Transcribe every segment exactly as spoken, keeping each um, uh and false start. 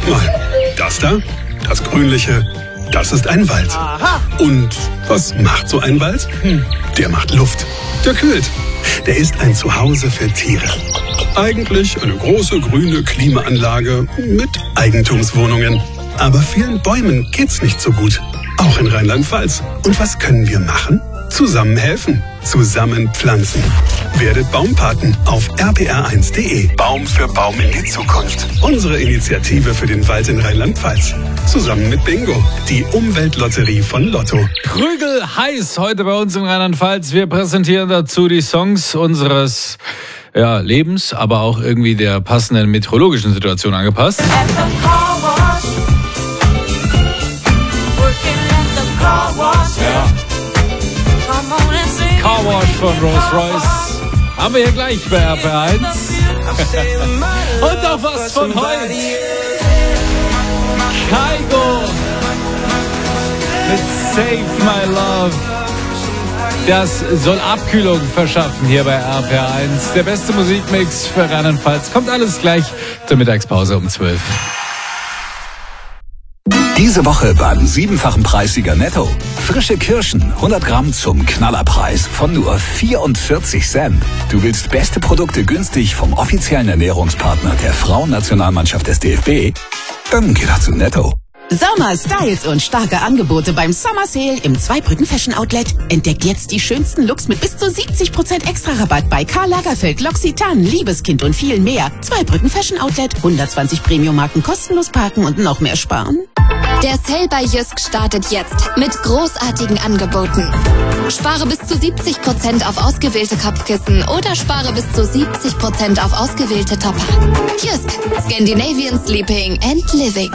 mal, das da, das Grünliche, das ist ein Wald. Aha. Und was macht so ein Wald? Hm, der macht Luft, der kühlt. Der ist ein Zuhause für Tiere. Eigentlich eine große grüne Klimaanlage mit Eigentumswohnungen. Aber vielen Bäumen geht's nicht so gut. Auch in Rheinland-Pfalz. Und was können wir machen? Zusammen helfen. Zusammen pflanzen. Werdet Baumpaten auf r p r eins punkt d e. Baum für Baum in die Zukunft. Unsere Initiative für den Wald in Rheinland-Pfalz. Zusammen mit Bingo, die Umweltlotterie von Lotto. Prügel heiß heute bei uns in Rheinland-Pfalz. Wir präsentieren dazu die Songs unseres ja, Lebens, aber auch irgendwie der passenden meteorologischen Situation angepasst. Car Wash von Rolls Royce haben wir hier gleich bei R P R eins. Und auch was von heute. Kygo mit Save My Love. Das soll Abkühlung verschaffen hier bei R P R eins. Der beste Musikmix für Rheinland-Pfalz. Kommt alles gleich zur Mittagspause um zwölf. Diese Woche beim siebenfachen Preissieger Netto. Frische Kirschen, hundert Gramm zum Knallerpreis von nur vierundvierzig Cent. Du willst beste Produkte günstig vom offiziellen Ernährungspartner der Frauennationalmannschaft des D F B? Dann geh doch zu Netto. Sommer, Styles und starke Angebote beim Summer Sale im Zweibrücken Fashion Outlet. Entdeckt jetzt die schönsten Looks mit bis zu siebzig Prozent Extra-Rabatt bei Karl Lagerfeld, L'Occitane, Liebeskind und viel mehr. Zweibrücken Fashion Outlet, hundertzwanzig Premium-Marken kostenlos parken und noch mehr sparen. Der Sale bei Jysk startet jetzt mit großartigen Angeboten. Spare bis zu siebzig Prozent auf ausgewählte Kopfkissen oder spare bis zu siebzig Prozent auf ausgewählte Topper. Jysk, Scandinavian Sleeping and Living.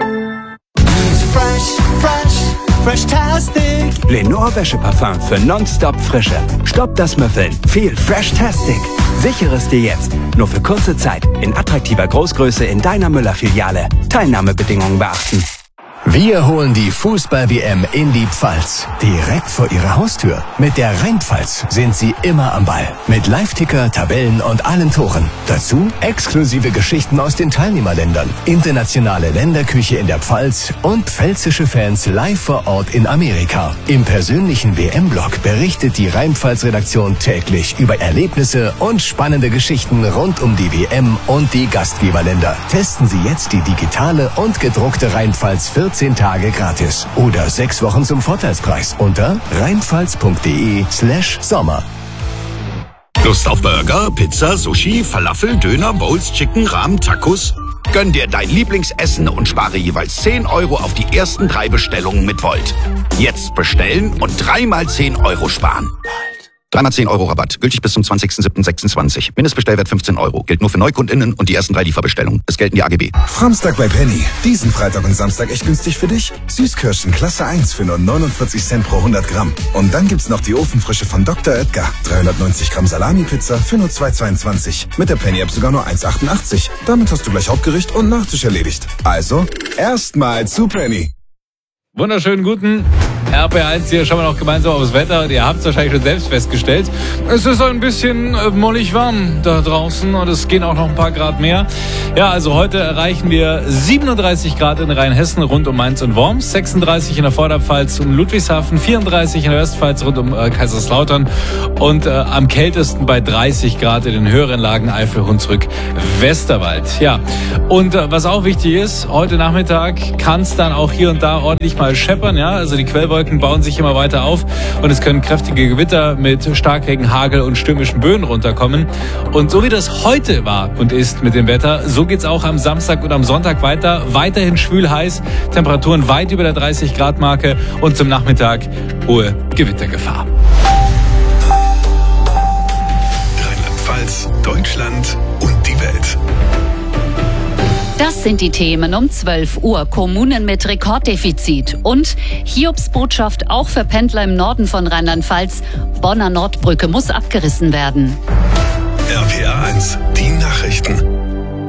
Fresh, fresh, fresh-tastic. Lenore Wäscheparfum für nonstop Frische. Stopp das Müffeln. Viel Fresh-tastic. Sichere es dir jetzt. Nur für kurze Zeit. In attraktiver Großgröße in deiner Müller-Filiale. Teilnahmebedingungen beachten. Wir holen die Fußball-W M in die Pfalz. Direkt vor Ihrer Haustür. Mit der Rheinpfalz sind Sie immer am Ball. Mit Live-Ticker, Tabellen und allen Toren. Dazu exklusive Geschichten aus den Teilnehmerländern. Internationale Länderküche in der Pfalz und pfälzische Fans live vor Ort in Amerika. Im persönlichen W M-Blog berichtet die Rheinpfalz-Redaktion täglich über Erlebnisse und spannende Geschichten rund um die W M und die Gastgeberländer. Testen Sie jetzt die digitale und gedruckte Rheinpfalz vierzehn Tage gratis oder sechs Wochen zum Vorteilspreis unter rheinpfalz.de slash Sommer. Lust auf Burger, Pizza, Sushi, Falafel, Döner, Bowls, Chicken, Rahmen, Tacos? Gönn dir dein Lieblingsessen und spare jeweils zehn Euro auf die ersten drei Bestellungen mit Volt. Jetzt bestellen und dreimal zehn Euro sparen. Dreimal zehn Euro Rabatt. Gültig bis zum zwanzigsten siebten sechsundzwanzig. Mindestbestellwert fünfzehn Euro. Gilt nur für NeukundInnen und die ersten drei Lieferbestellungen. Es gelten die A G B. Samstag bei Penny. Diesen Freitag und Samstag echt günstig für dich. Süßkirschen Klasse eins für nur neunundvierzig Cent pro hundert Gramm. Und dann gibt's noch die Ofenfrische von Doktor Oetker. dreihundertneunzig Gramm Salami-Pizza für nur zwei zweiundzwanzig. Mit der Penny-App sogar nur eins achtundachtzig. Damit hast du gleich Hauptgericht und Nachtisch erledigt. Also, erstmal zu Penny. Wunderschönen guten R P R eins, hier schauen wir noch gemeinsam aufs Wetter. Ihr habt es wahrscheinlich schon selbst festgestellt. Es ist ein bisschen äh, mollig warm da draußen und es gehen auch noch ein paar Grad mehr. Ja, also heute erreichen wir siebenunddreißig Grad in Rheinhessen rund um Mainz und Worms, sechsunddreißig in der Vorderpfalz um Ludwigshafen, vierunddreißig in der Westpfalz rund um äh, Kaiserslautern und äh, am kältesten bei dreißig Grad in den höheren Lagen Eifel, Hunsrück, Westerwald. Ja, und äh, was auch wichtig ist, heute Nachmittag kann es dann auch hier und da ordentlich mal scheppern. Ja, also die Quellwolken bauen sich immer weiter auf und es können kräftige Gewitter mit Starkregen, Hagel und stürmischen Böen runterkommen. Und so wie das heute war und ist mit dem Wetter, so geht's auch am Samstag und am Sonntag weiter. Weiterhin schwül heiß, Temperaturen weit über der dreißig Grad Marke und zum Nachmittag hohe Gewittergefahr. Rheinland-Pfalz, Deutschland und die Welt. Das sind die Themen um zwölf Uhr. Kommunen mit Rekorddefizit. Und Hiobsbotschaft auch für Pendler im Norden von Rheinland-Pfalz. Bonner Nordbrücke muss abgerissen werden. R P R eins, die Nachrichten. Ich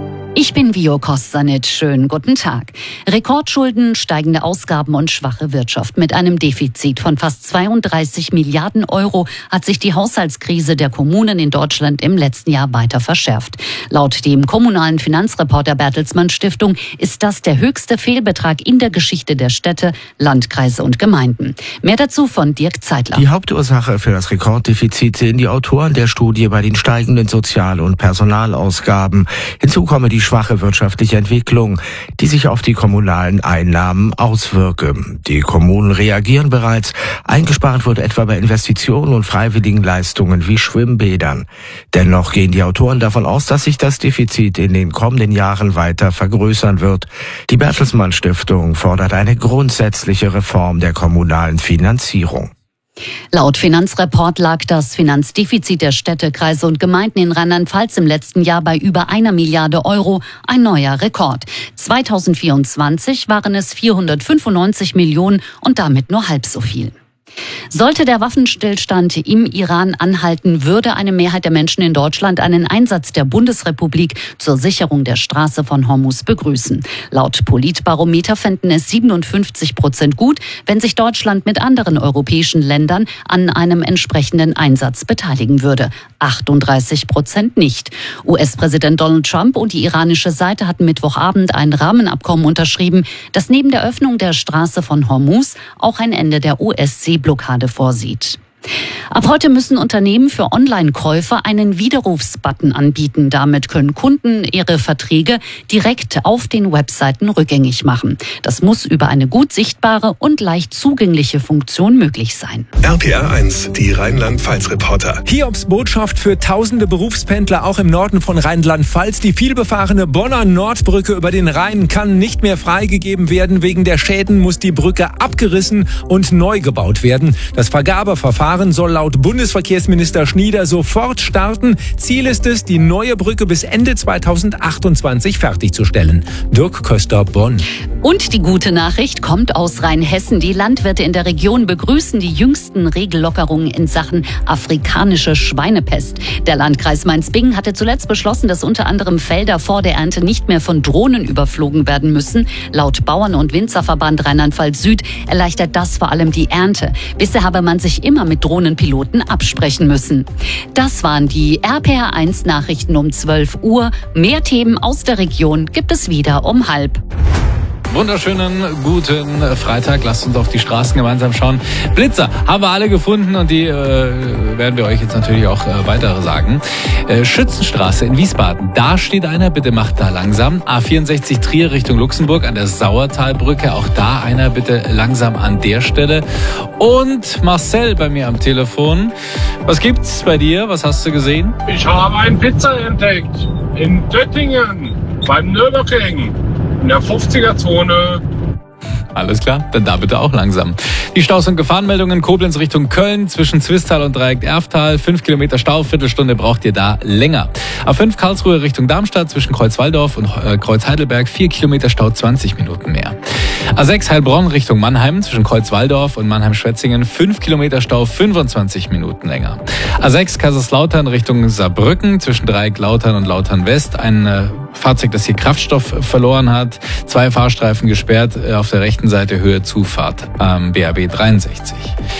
Ich bin Vio Kostanit. Schönen guten Tag. Rekordschulden, steigende Ausgaben und schwache Wirtschaft. Mit einem Defizit von fast zweiunddreißig Milliarden Euro hat sich die Haushaltskrise der Kommunen in Deutschland im letzten Jahr weiter verschärft. Laut dem kommunalen Finanzreporter Bertelsmann Stiftung ist das der höchste Fehlbetrag in der Geschichte der Städte, Landkreise und Gemeinden. Mehr dazu von Dirk Zeitler. Die Hauptursache für das Rekorddefizit sehen die Autoren der Studie bei den steigenden Sozial- und Personalausgaben. Hinzu komme die schwache wirtschaftliche Entwicklung, die sich auf die kommunalen Einnahmen auswirke. Die Kommunen reagieren bereits. Eingespart wird etwa bei Investitionen und freiwilligen Leistungen wie Schwimmbädern. Dennoch gehen die Autoren davon aus, dass sich das Defizit in den kommenden Jahren weiter vergrößern wird. Die Bertelsmann Stiftung fordert eine grundsätzliche Reform der kommunalen Finanzierung. Laut Finanzreport lag das Finanzdefizit der Städte, Kreise und Gemeinden in Rheinland-Pfalz im letzten Jahr bei über einer Milliarde Euro, ein neuer Rekord. zweitausendvierundzwanzig waren es vierhundertfünfundneunzig Millionen und damit nur halb so viel. Sollte der Waffenstillstand im Iran anhalten, würde eine Mehrheit der Menschen in Deutschland einen Einsatz der Bundesrepublik zur Sicherung der Straße von Hormuz begrüßen. Laut Politbarometer fänden es siebenundfünfzig Prozent gut, wenn sich Deutschland mit anderen europäischen Ländern an einem entsprechenden Einsatz beteiligen würde. achtunddreißig Prozent nicht. U S-Präsident Donald Trump und die iranische Seite hatten Mittwochabend ein Rahmenabkommen unterschrieben, das neben der Öffnung der Straße von Hormuz auch ein Ende der U S-Seeblockade vorsieht. Ab heute müssen Unternehmen für Online-Käufer einen Widerrufsbutton anbieten. Damit können Kunden ihre Verträge direkt auf den Webseiten rückgängig machen. Das muss über eine gut sichtbare und leicht zugängliche Funktion möglich sein. R P R eins, die Rheinland-Pfalz-Reporter. Hiobs Botschaft für tausende Berufspendler auch im Norden von Rheinland-Pfalz. Die vielbefahrene Bonner Nordbrücke über den Rhein kann nicht mehr freigegeben werden. Wegen der Schäden muss die Brücke abgerissen und neu gebaut werden. Das Vergabeverfahren soll laut Bundesverkehrsminister Schnieder sofort starten. Ziel ist es, die neue Brücke bis Ende zweitausendachtundzwanzig fertigzustellen. Dirk Köster, Bonn. Und die gute Nachricht kommt aus Rheinhessen. Die Landwirte in der Region begrüßen die jüngsten Regellockerungen in Sachen afrikanische Schweinepest. Der Landkreis Mainz-Bingen hatte zuletzt beschlossen, dass unter anderem Felder vor der Ernte nicht mehr von Drohnen überflogen werden müssen. Laut Bauern- und Winzerverband Rheinland-Pfalz Süd erleichtert das vor allem die Ernte. Bisher habe man sich immer mit Drohnenpiloten absprechen müssen. Das waren die R P R eins Nachrichten um zwölf Uhr. Mehr Themen aus der Region gibt es wieder um halb. Wunderschönen guten Freitag. Lasst uns auf die Straßen gemeinsam schauen. Blitzer haben wir alle gefunden und die äh, werden wir euch jetzt natürlich auch äh, weitere sagen. Äh, Schützenstraße in Wiesbaden. Da steht einer, bitte macht da langsam. A vierundsechzig Trier Richtung Luxemburg an der Sauertalbrücke. Auch da einer, bitte langsam an der Stelle. Und Marcel bei mir am Telefon. Was gibt's bei dir? Was hast du gesehen? Ich habe einen Pizza entdeckt. In Döttingen beim Nürburgring. In der fünfziger-Zone. Alles klar, dann da bitte auch langsam. Die Staus- und Gefahrenmeldungen: Koblenz Richtung Köln zwischen Zwistal und Dreieck Erftal. Fünf Kilometer Stau, Viertelstunde braucht ihr da länger. A fünf Karlsruhe Richtung Darmstadt zwischen Kreuzwaldorf und äh, Kreuzheidelberg. Vier Kilometer Stau, zwanzig Minuten mehr. A sechs Heilbronn Richtung Mannheim zwischen Kreuzwaldorf und Mannheim-Schwetzingen. Fünf Kilometer Stau, fünfundzwanzig Minuten länger. A sechs Kaiserslautern Richtung Saarbrücken zwischen Dreieck Lautern und Lautern West. Ein äh, Fahrzeug, das hier Kraftstoff verloren hat. Zwei Fahrstreifen gesperrt äh, auf der rechten Seite Höhe Zufahrt am B R B dreiundsechzig.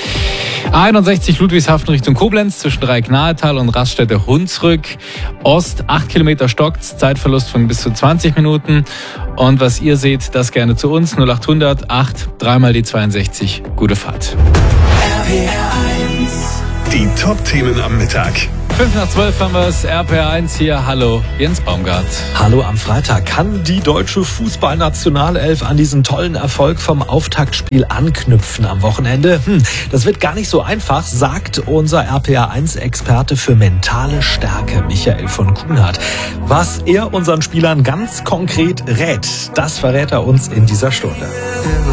A einundsechzig Ludwigshafen Richtung Koblenz zwischen Dreieck-Nahetal und Raststätte Hunsrück Ost. acht Kilometer stockt, Zeitverlust von bis zu zwanzig Minuten. Und was ihr seht, das gerne zu uns. null achthundert acht, dreimal die zweiundsechzig. Gute Fahrt. R P R eins. Die Top-Themen am Mittag. Fünf nach zwölf haben wir es, R P R eins hier. Hallo, Jens Baumgart. Hallo am Freitag. Kann die deutsche Fußballnationalelf an diesen tollen Erfolg vom Auftaktspiel anknüpfen am Wochenende? Hm, das wird gar nicht so einfach, sagt unser R P R eins Experte für mentale Stärke, Michael von Kuhnhardt. Was er unseren Spielern ganz konkret rät, das verrät er uns in dieser Stunde.